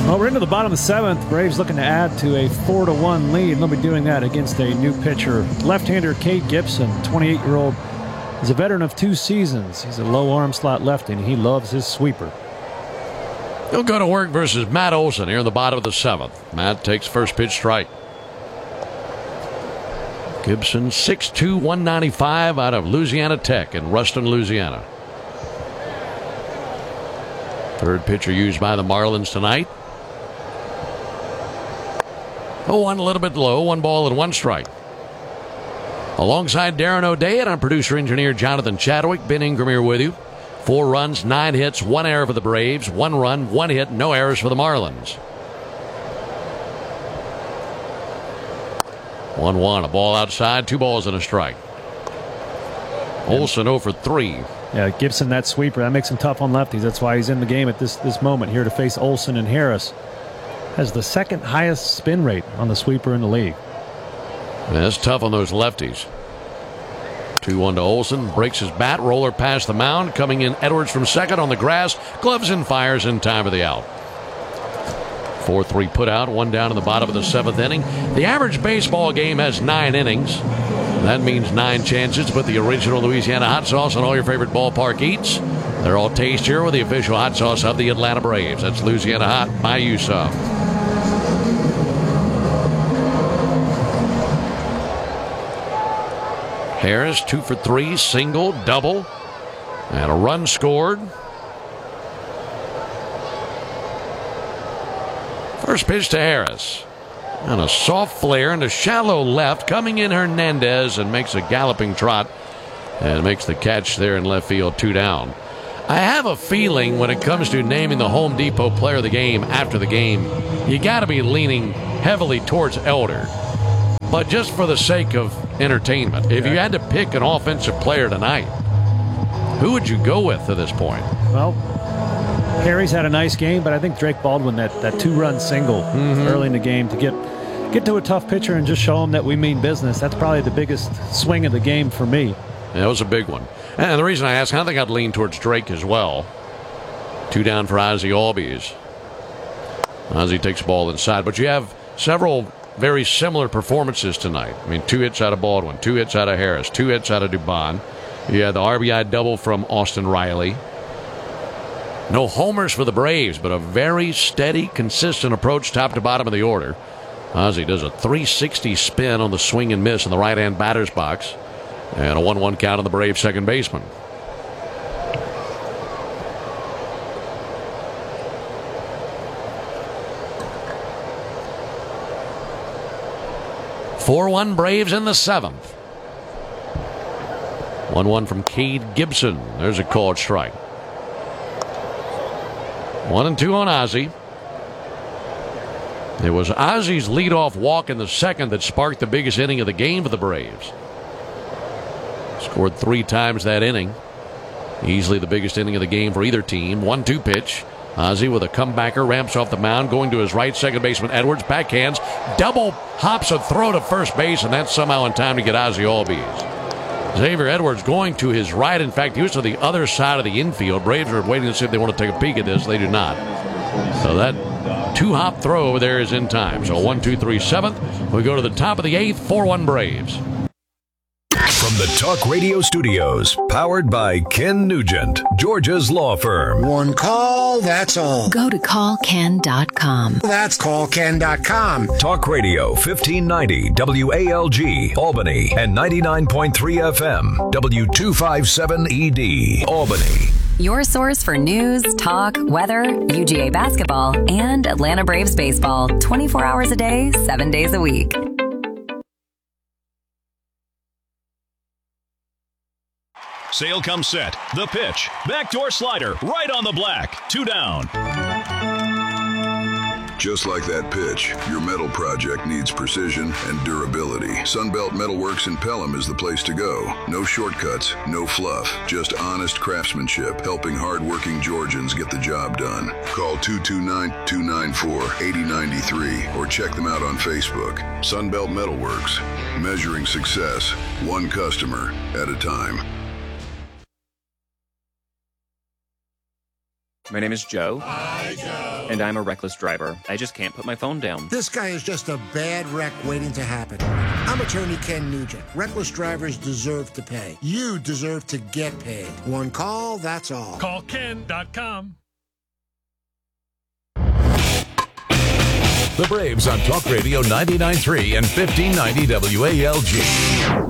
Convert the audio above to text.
Well, we're into the bottom of the seventh. Braves looking to add to a 4-1 lead. They'll be doing that against a new pitcher. Left-hander Cade Gibson, 28-year-old. He's a veteran of 2 seasons. He's a low arm slot lefty, and he loves his sweeper. He'll go to work versus Matt Olson here in the bottom of the seventh. Matt takes first pitch strike. Gibson, 6'2", 195 out of Louisiana Tech in Ruston, Louisiana. Third pitcher used by the Marlins tonight. 0-1 a little bit low. 1 ball and 1 strike. Alongside Darren O'Day and our producer-engineer Jonathan Chadwick, Ben Ingram here with you. 4 runs, 9 hits, 1 error for the Braves. 1 run, 1 hit, no errors for the Marlins. 1-1, a ball outside, 2 balls and a strike. Olson 0 for 3. Yeah, Gibson, that sweeper, that makes him tough on lefties. That's why he's in the game at this moment here to face Olson and Harris. Has the second highest spin rate on the sweeper in the league. Yeah, that's tough on those lefties. 2-1 to Olson. Breaks his bat. Roller past the mound. Coming in Edwards from second on the grass. Gloves and fires in time for the out. 4-3 put out. 1 down in the bottom of the 7th inning. The average baseball game has 9 innings. That means 9 chances to put the original Louisiana hot sauce on all your favorite ballpark eats. They're all tastier with the official hot sauce of the Atlanta Braves. That's Louisiana Hot by Yusuf. Harris 2 for 3, single, double, and a run scored. First pitch to Harris. And a soft flare into shallow left. Coming in Hernandez and makes a galloping trot and makes the catch there in left field, 2 down. I have a feeling when it comes to naming the Home Depot player of the game after the game, you got to be leaning heavily towards Elder. But just for the sake of entertainment, if you had to pick an offensive player tonight, who would you go with to this point? Well, Harry's had a nice game, but I think Drake Baldwin, that 2-run single early in the game to get to a tough pitcher and just show him that we mean business, that's probably the biggest swing of the game for me. Yeah, that was a big one. And the reason I ask, I think I'd lean towards Drake as well. 2 down for Ozzie Albies. Ozzie takes the ball inside, but you have several very similar performances tonight. I mean, 2 hits out of Baldwin, 2 hits out of Harris, 2 hits out of Dubon. You had the RBI double from Austin Riley. No homers for the Braves, but a very steady, consistent approach top to bottom of the order. Ozzie does a 360 spin on the swing and miss in the right-hand batter's box. And a 1-1 count on the Braves second baseman. (4-1) Braves in the 7th. 1-1 from Cade Gibson. There's a called strike. 1-2 on Ozzie. It was Ozzie's leadoff walk in the 2nd that sparked the biggest inning of the game for the Braves. Scored 3 times that inning. Easily the biggest inning of the game for either team. 1-2 pitch. Ozzie with a comebacker, ramps off the mound, going to his right. Second baseman Edwards backhands, double hops a throw to first base, and that's somehow in time to get Ozzie Albies. Xavier Edwards going to his right. In fact, he was to the other side of the infield. Braves are waiting to see if they want to take a peek at this. They do not. So that 2-hop throw over there is in time. So 1-2-3 7th. We go to the top of the 8th. 4-1 Braves. From the Talk Radio Studios, powered by Ken Nugent, Georgia's law firm. One call, that's all. Go to callken.com. That's callken.com. Talk Radio 1590 WALG, Albany, and 99.3 FM, W257ED, Albany. Your source for news, talk, weather, UGA basketball, and Atlanta Braves baseball. 24 hours a day, 7 days a week. Sale comes set. The pitch. Backdoor slider. Right on the black. 2 down. Just like that pitch, your metal project needs precision and durability. Sunbelt Metalworks in Pelham is the place to go. No shortcuts, no fluff, just honest craftsmanship, helping hardworking Georgians get the job done. Call 229-294-8093 or check them out on Facebook. Sunbelt Metalworks, measuring success, one customer at a time. My name is Joe. Hi, Joe. And I'm a reckless driver. I just can't put my phone down. This guy is just a bad wreck waiting to happen. I'm attorney Ken Nugent. Reckless drivers deserve to pay. You deserve to get paid. One call, that's all. Call Ken.com. The Braves on Talk Radio 99.3 and 1590 WALG.